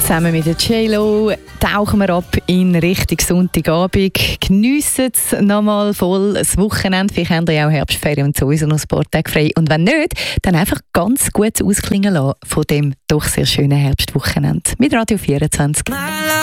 Zusammen mit der J-Lo tauchen wir ab in Richtung Sonntagabend. Geniessen es nochmal voll das Wochenende. Vielleicht haben wir ja auch Herbstferien und sowieso noch ein paar Tage frei. Und wenn nicht, dann einfach ganz gut ausklingen lassen von dem doch sehr schönen Herbstwochenende. Mit Radio 24.